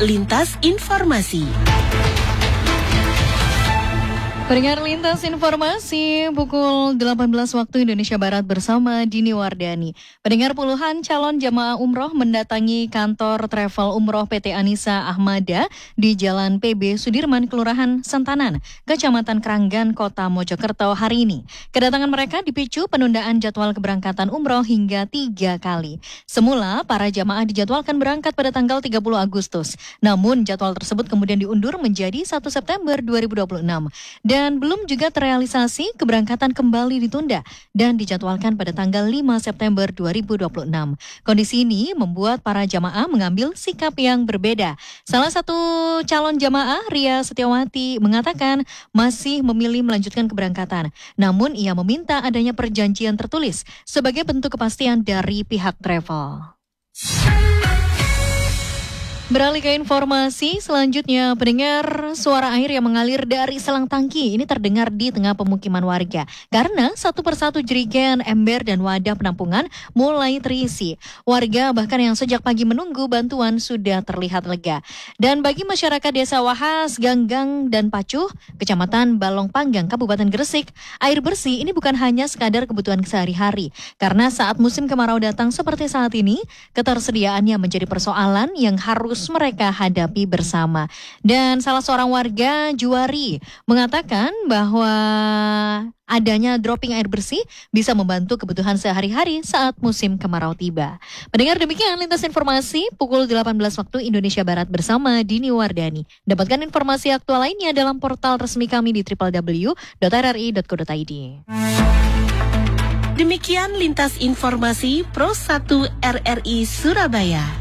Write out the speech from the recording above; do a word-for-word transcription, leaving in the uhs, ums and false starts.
Lintas Informasi. Pendengar Lintas Informasi pukul delapan belas waktu Indonesia Barat bersama Dini Wardani. Pendengar, puluhan calon jamaah umroh mendatangi kantor travel umroh P T Anissa Ahmada di Jalan P B Sudirman, Kelurahan Sentanan, Kecamatan Kranggan, Kota Mojokerto hari ini. Kedatangan mereka dipicu penundaan jadwal keberangkatan umroh hingga tiga kali. Semula para jamaah dijadwalkan berangkat pada tanggal tiga puluh Agustus. Namun jadwal tersebut kemudian diundur menjadi satu September dua ribu dua puluh enam. Dan Dan belum juga terrealisasi, keberangkatan kembali ditunda dan dijadwalkan pada tanggal lima September dua ribu dua puluh enam. Kondisi ini membuat para jamaah mengambil sikap yang berbeda. Salah satu calon jamaah, Ria Setiawati, mengatakan masih memilih melanjutkan keberangkatan. Namun ia meminta adanya perjanjian tertulis sebagai bentuk kepastian dari pihak travel. Beralih ke informasi selanjutnya, pendengar, suara air yang mengalir dari selang tangki ini terdengar di tengah pemukiman warga karena satu persatu jerigen, ember, dan wadah penampungan mulai terisi. Warga bahkan yang sejak pagi menunggu bantuan sudah terlihat lega. Dan bagi masyarakat Desa Wahas, Ganggang, dan Pacuh, Kecamatan Balong Panggang, Kabupaten Gresik, air bersih ini bukan hanya sekadar kebutuhan sehari-hari. Karena saat musim kemarau datang seperti saat ini, ketersediaannya menjadi persoalan yang harus mereka hadapi bersama. Dan salah seorang warga, Juwari, mengatakan bahwa adanya dropping air bersih bisa membantu kebutuhan sehari-hari saat musim kemarau tiba. Mendengar demikian Lintas Informasi pukul delapan belas waktu Indonesia Barat bersama Dini Wardani. Dapatkan informasi aktual lainnya dalam portal resmi kami di w w w dot r r i dot co dot i d. Demikian Lintas Informasi Pro satu R R I Surabaya.